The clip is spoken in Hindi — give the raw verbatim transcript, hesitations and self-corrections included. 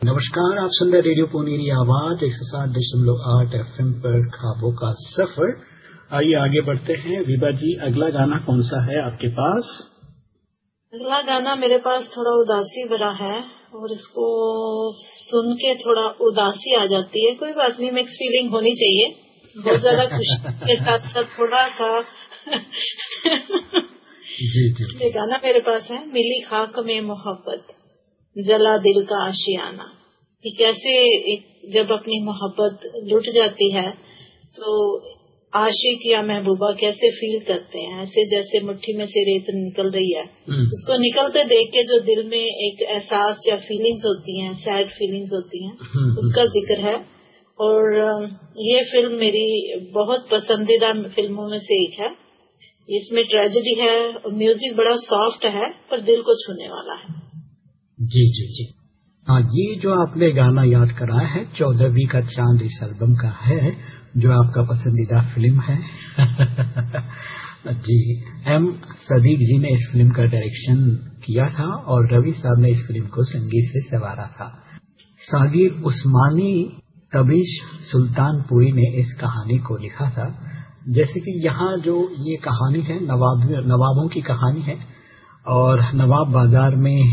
नमस्कार, आप सुन रहे रेडियो पुनेरी आवाज एक सौ सात दशमलव आठ एफ एम पर ख्वाबों का सफर। आइए आगे बढ़ते हैं। विभा जी, अगला गाना कौन सा है आपके पास? अगला गाना मेरे पास थोड़ा उदासी भरा है और इसको सुन के थोड़ा उदासी आ जाती है। कोई बात नहीं, मिक्स फीलिंग होनी चाहिए, बहुत ज्यादा खुशी के साथ साथ थोड़ा सा जी जी। ये गाना मेरे पास है, मिली खाक में मोहब्बत जला दिल का आशियाना। कि कैसे एक जब अपनी मोहब्बत लुट जाती है तो आशिक या महबूबा कैसे फील करते हैं, ऐसे जैसे मुट्ठी में से रेत निकल रही है, उसको निकलते देख के जो दिल में एक एहसास या फीलिंग्स होती हैं, सैड फीलिंग्स होती हैं, उसका जिक्र है। और ये फिल्म मेरी बहुत पसंदीदा फिल्मों में से एक है। इसमें ट्रेजेडी है और म्यूजिक बड़ा सॉफ्ट है पर दिल को छूने वाला है। जी जी जी। हाँ, ये जो आपने गाना याद कराया है चौदहवीं का चांद इस एल्बम का है, जो आपका पसंदीदा फिल्म है। जी, एम सदीक जी ने इस फिल्म का डायरेक्शन किया था और रवि साहब ने इस फिल्म को संगीत से संवारा था। सागिर उस्मानी तबीश सुल्तानपुरी ने इस कहानी को लिखा था। जैसे कि यहाँ जो ये कहानी है नवाब नवाबों की कहानी है और नवाब बाजार में